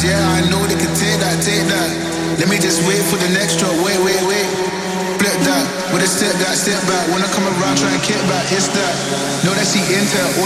yeah, I know they can take that, take that. Let me just wait for the next drop, wait. Flip that, with a step back. When I come around, try and kick back, it's that. Know that she intel.